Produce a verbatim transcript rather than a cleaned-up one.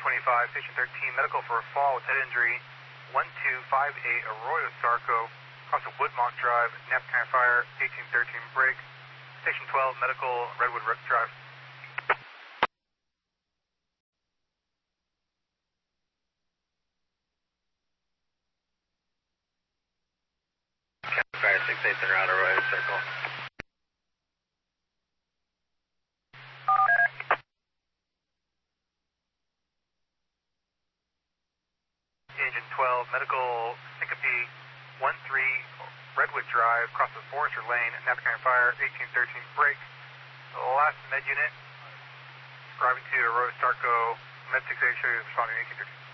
twenty-five, Station thirteen, medical for a fall with head injury, one two five eight Arroyo Sarco, across of Woodmont Drive, Napa County Fire, eighteen thirteen break. Station twelve, medical, Redwood Drive. County Fire six eight, they're out Arroyo Circle. Engine twelve, medical syncope, one three Redwood Drive, across the Forester Lane, Napa County Fire, eighteen thirteen break. The last med unit, driving to Arroyo Sarco, med six eight, show you responding eighteen thirteen.